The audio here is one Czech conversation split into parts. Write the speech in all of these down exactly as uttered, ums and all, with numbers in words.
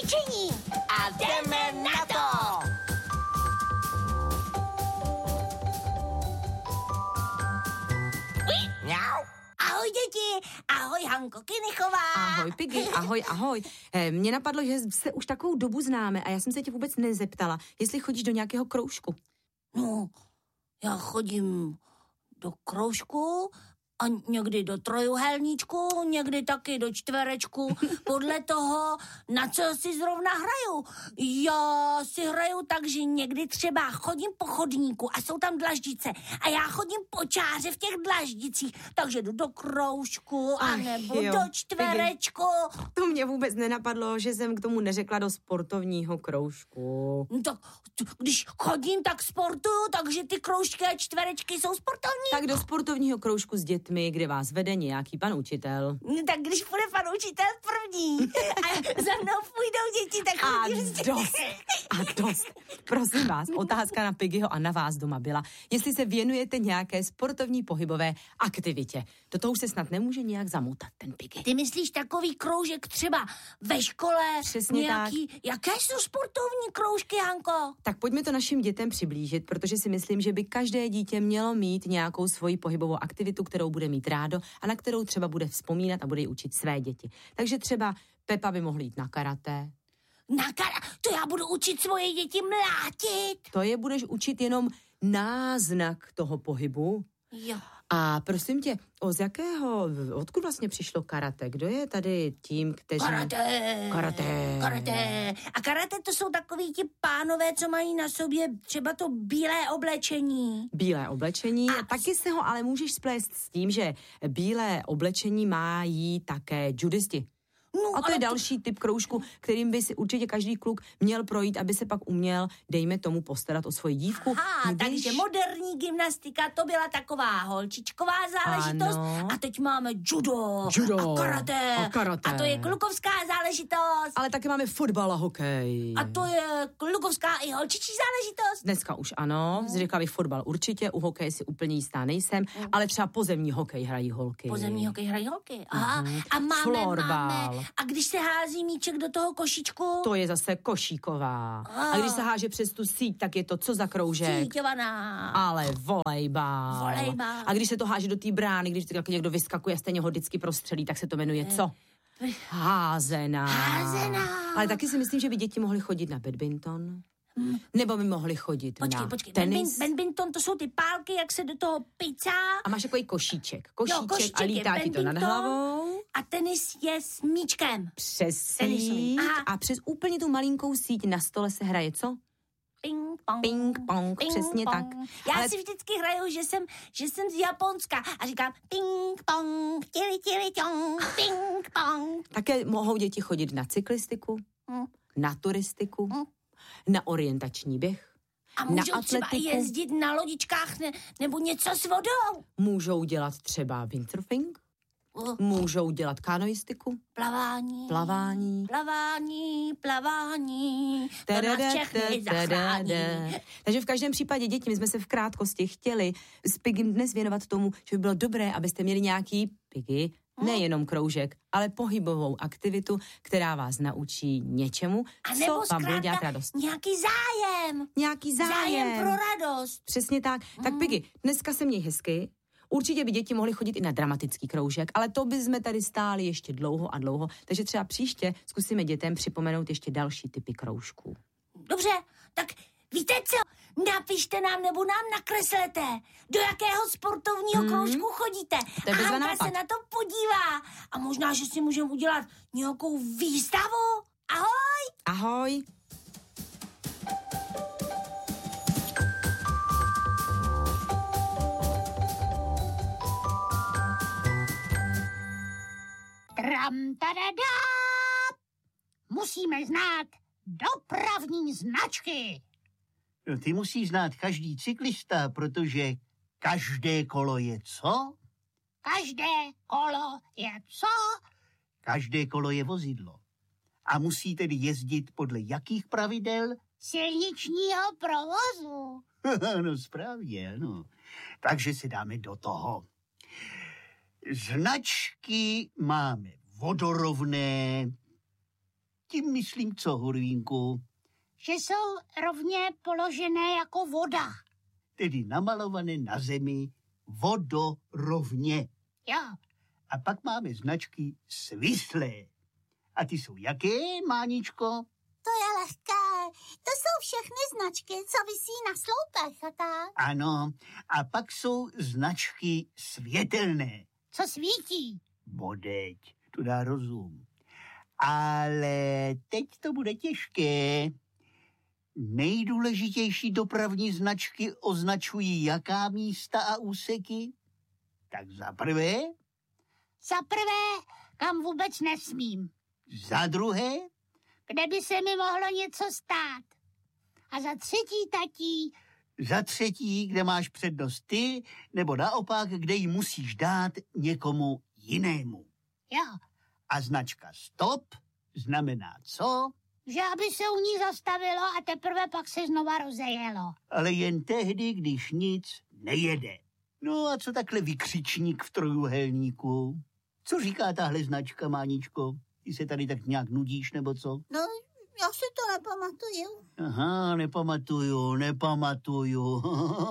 cvičení a jdeme na to! Mňau. Ahoj děti, ahoj Hanko Kynichová. Ahoj Piggy, ahoj, ahoj. E, mně napadlo, že se už takovou dobu známe a já jsem se tě vůbec nezeptala, jestli chodíš do nějakého kroužku. No, já chodím do kroužku a někdy do trojuhelníčku, někdy taky do čtverečku, podle toho, na co si zrovna hraju. Já si hraju tak, že někdy třeba chodím po chodníku a jsou tam dlaždice a já chodím po čáře v těch dlaždicích, takže jdu do kroužku a nebo jo, do čtverečku. To mě vůbec nenapadlo, že jsem k tomu neřekla do sportovního kroužku. No tak, když chodím, tak sportuju, takže ty kroužky a čtverečky jsou sportovní. Tak do sportovního kroužku s dětmi, kde vás vede nějaký pan učitel. No, tak když půjde pan učitel první a za mnou půjdou děti, tak A chodím dost, a dost. Prosím vás, otázka na Piggyho a na vás doma byla, jestli se věnujete nějaké sportovní pohybové aktivitě. Do toho už se snad nemůže nějak zamotat ten Piggy. Ty myslíš takový kroužek třeba ve škole? Přesně nějaký, tak. Jaké jsou sportovní kroužky, Hanko? Tak pojďme to našim dětem přiblížit, protože si myslím, že by každé dítě mělo mít nějakou svoji pohybovou aktivitu, kterou bude mít rádo a na kterou třeba bude vzpomínat a bude ji učit své děti. Takže třeba Pepa by mohla jít na karate. Na karate? To já budu učit svoje děti mlátit. To je budeš učit jenom náznak toho pohybu. Jo. A prosím tě, o z jakého, odkud vlastně přišlo karate? Kdo je tady tím, kteří... Karate. Karate. Karate. A karate to jsou takový ti pánové, co mají na sobě třeba to bílé oblečení. Bílé oblečení. A... A taky se ho ale můžeš splést s tím, že bílé oblečení mají také judisti. No, a to je to... další typ kroužku, kterým by si určitě každý kluk měl projít, aby se pak uměl, dejme tomu, postarat o svoji dívku. Aha, Když... takže moderní gymnastika, to byla taková holčičková záležitost. Ano. A teď máme judo, Judo a karate. a karate. A to je klukovská záležitost. Ale taky máme fotbal a hokej. A to je klukovská i holčičí záležitost. Dneska už ano, mm. řekla bych fotbal určitě, u hokeje si úplně jistá nejsem, mm. ale třeba pozemní hokej hrají holky. Pozemní hokej hrají holky, aha. Mm. A máme, Florbal. máme, a když se hází míček do toho košíčku? To je zase košíková. Ah. A když se háže přes tu síť, tak je to co za kroužek? Síťovaná. Ale volejbal. Volejbal. A když se to háže do té brány, když to někdo vyskakuje a stejně ho vždycky prostřelí, tak se to jmenuje co? Házená. Házená. Ale taky si myslím, že by děti mohly chodit na badminton. Hmm. Nebo by mohli chodit počkej, na počkej. tenis. Badminton, to jsou ty pálky, jak se do toho picá. A máš takový košíček. Košíček, no, košíček a lítá ti to nad hlavou. A tenis je s míčkem. Přes síť. A přes úplně tu malinkou síť na stole se hraje co? Ping pong. Ping pong, ping přesně pong. tak. Já Ale... si vždycky hraju, že jsem, že jsem z Japonska a říkám ping pong, tili tili tong, ping pong. Také mohou děti chodit na cyklistiku, hmm. na turistiku, hmm. na orientační běh, a na můžou atletiku. třeba jezdit na lodičkách ne, nebo něco s vodou. Můžou dělat třeba windsurfing, uh. můžou dělat kanoistiku, plavání, plavání, plavání, plavání, to nás všechny zachrání. Takže v každém případě děti, my jsme se v krátkosti chtěli s Piggym dnes věnovat tomu, že by bylo dobré, abyste měli nějaký Piggy, nejenom kroužek, ale pohybovou aktivitu, která vás naučí něčemu, a co vám bude dělat radost. Nějaký zájem. Nějaký zájem. Zájem pro radost. Přesně tak. Mm. Tak Piggy, dneska se měj hezky. Určitě by děti mohly chodit i na dramatický kroužek, ale to by jsme tady stáli ještě dlouho a dlouho, takže třeba příště zkusíme dětem připomenout ještě další typy kroužků. Dobře, tak víte co? Napište nám nebo nám nakreslete, do jakého sportovního hmm. kroužku chodíte. To je a Hanka se na to podívá. A možná, že si můžeme udělat nějakou výstavu. Ahoj! Ahoj! Tram, tadadá! Musíme znát dopravní značky. No, ty musí znát každý cyklista, protože každé kolo je co? Každé kolo je co? Každé kolo je vozidlo. A musí tedy jezdit podle jakých pravidel? Silničního provozu. No správně, ano. Takže se dáme do toho. Značky máme vodorovné, Tím myslím co, Hurvínku? Že jsou rovně položené jako voda. Tedy namalované na zemi vodorovně. Jo, A pak máme značky svislé. A ty jsou jaké, Máničko? To je lehké. To jsou všechny značky, co visí na sloupech a tak. Ano, a pak jsou značky světelné. co svítí. Bodeď, to dá rozum. Ale teď to bude těžké. Nejdůležitější dopravní značky označují jaká místa a úseky? Tak za prvé, Za prvé, kam vůbec nesmím. za druhé, Kde by se mi mohlo něco stát. A za třetí, tatí, za třetí, kde máš přednost ty, nebo naopak, kde ji musíš dát někomu jinému. jo, A značka stop znamená co? že aby se u ní zastavilo a teprve pak se znova rozejelo. Ale jen tehdy, když nic nejede. No a co takhle vykřičník v trojúhelníku? Co říká tahle značka, Máničko? Ty se tady tak nějak nudíš, nebo co? No, já si to nepamatuju. Aha, nepamatuju, nepamatuju.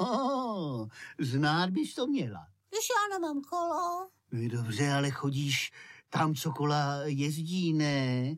Znát bys to měla. Když já nemám kolo. No dobře, ale chodíš tam, co kola jezdí, ne?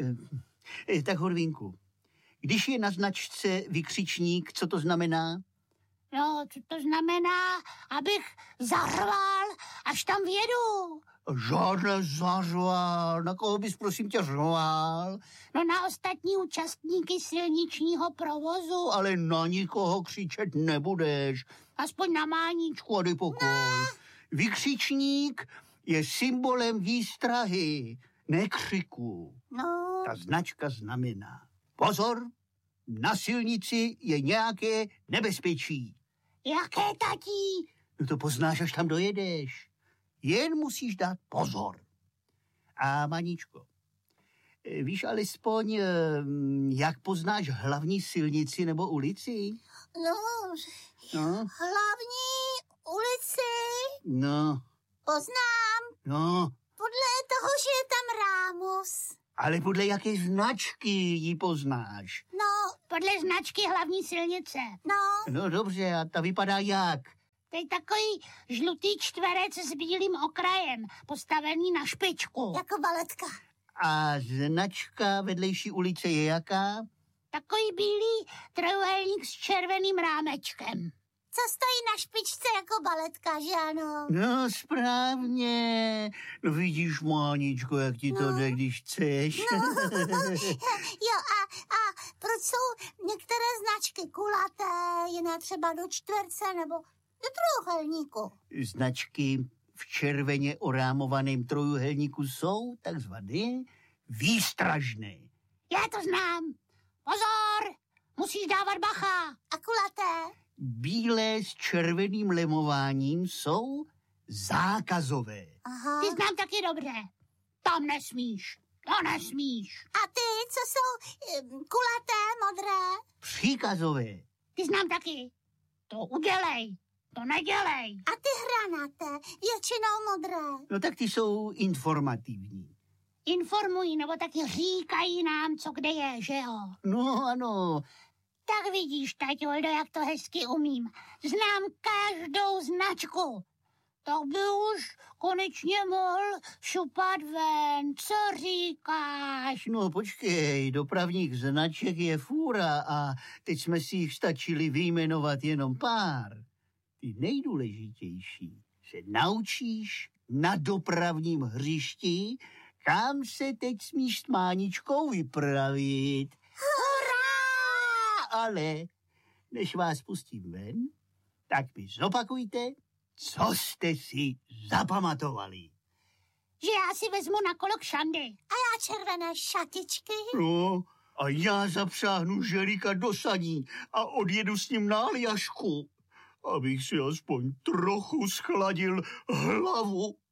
E, tak Horvínku, když je na značce vykřičník, co to znamená? No, co to znamená, abych zařval, až tam vědu. Žádné zařval. Na koho bys prosím tě řval? No na ostatní účastníky silničního provozu. Ale na nikoho křičet nebudeš. Aspoň na Máničku. Dej pokoj. Vykřičník je symbolem výstrahy, ne křiku. No, Ta značka znamená pozor, na silnici je nějaké nebezpečí. Jaké, tatí? No to poznáš, až tam dojedeš. Jen musíš dát pozor. A Maničko, víš alespoň, jak poznáš hlavní silnici nebo ulici? no, No, hlavní ulici no, poznám no. podle toho, že je tam rámus. Ale podle jaké značky ji poznáš? No, Podle značky hlavní silnice. no, No dobře, a ta vypadá jak? To je takový žlutý čtverec s bílým okrajem, postavený na špičku. jako baletka. A značka vedlejší ulice je jaká? Takový bílý trojuhelník s červeným rámečkem. Co stojí na špičce jako baletka, že ano? No správně. No vidíš, Máničko, jak ti to jde, když chceš. Jo, a, a proč jsou některé značky kulaté, jiné třeba do čtverce nebo do trojuhelníku? Značky v červeně orámovaném trojuhelníku jsou takzvané výstražné. Já to znám. Pozor, musíš dávat bacha. A kulaté? Bílé s červeným lemováním jsou zákazové. Aha. Ty znám taky dobře. Tam nesmíš, to nesmíš. A ty, co jsou um, kulaté, modré? Příkazové. Ty znám taky. To udělej, to nedělej. A ty hranaté, většinou modré. No tak ty jsou informativní. Informují nebo taky říkají nám, co kde je, že jo? No ano, Tak vidíš, taťoldo, jak to hezky umím. Znám každou značku. Tak by už konečně mohl šupat ven. Co říkáš? no počkej, dopravních značek je fůra a teď jsme si jich stačili vyjmenovat jenom pár. Ty nejdůležitější se naučíš na dopravním hřišti, kam se teď smíš s Máničkou vypravit. Hurá! Ale než vás pustím ven, tak mi zopakujte, co jste si zapamatovali. Že já si vezmu na kolo kšandy. A já červené šatičky. No, a já zapřáhnu želíka do saní a odjedu s ním na Aljašku, abych si aspoň trochu schladil hlavu.